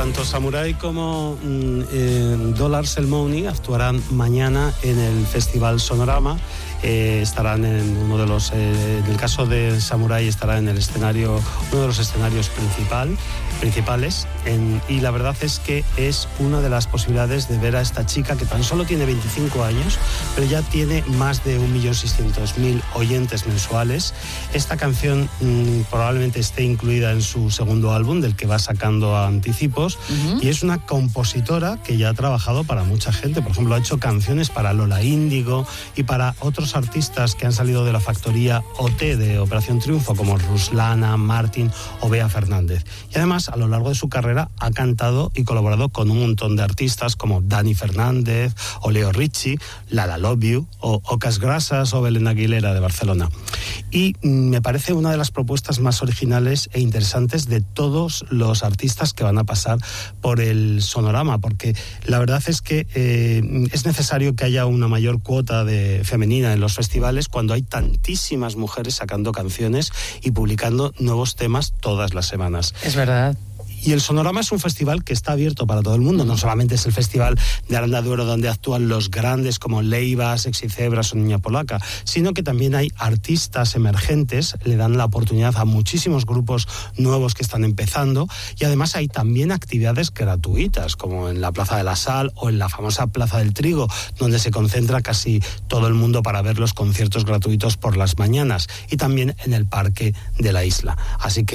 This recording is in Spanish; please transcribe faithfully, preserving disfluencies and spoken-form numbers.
tanto Samurai como mm, eh, Dollar Selmoni actuarán mañana en el Festival Sonorama. Eh, estarán en uno de los, eh, en el caso de Samurai estará en el escenario, uno de los escenarios principal, principales, en, y la verdad es que es una de las posibilidades de ver a esta chica que tan solo tiene veinticinco años, pero ya tiene más de un millón seiscientos mil oyentes mensuales. Esta canción mmm, probablemente esté incluida en su segundo álbum, del que va sacando a anticipos, uh-huh. y es una compositora que ya ha trabajado para mucha gente. Por ejemplo, ha hecho canciones para Lola Índigo y para otros artistas que han salido de la factoría O T de Operación Triunfo, como Ruslana, Martin o Bea Fernández. Y además, a lo largo de su carrera, ha cantado y colaborado con un montón de artistas como Dani Fernández o Leo Richie, Lala Love You o Ocas Grasas o Belén Aguilera de Barcelona. Y me parece una de las propuestas más originales e interesantes de todos los artistas que van a pasar por el Sonorama, porque la verdad es que eh, es necesario que haya una mayor cuota de femenina en los festivales cuando hay tantísimas mujeres sacando canciones y publicando nuevos temas todas las semanas. Es verdad. Y el Sonorama es un festival que está abierto para todo el mundo. No solamente es el festival de Aranda de Duero donde actúan los grandes como Leiva, Sexy Zebras o Niña Polaca, sino que también hay artistas emergentes, le dan la oportunidad a muchísimos grupos nuevos que están empezando, y además hay también actividades gratuitas, como en la Plaza de la Sal o en la famosa Plaza del Trigo, donde se concentra casi todo el mundo para ver los conciertos gratuitos por las mañanas, y también en el Parque de la Isla. Así que